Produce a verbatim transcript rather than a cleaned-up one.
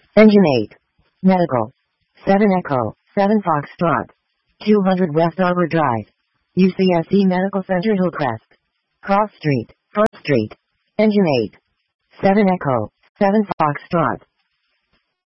Engine eight. Medical. seven Echo, seven Foxtrot. two hundred West Arbor Drive. U C S C Medical Center Hillcrest. Cross Street, Front Street. Engine eight. seven Echo, seven Foxtrot.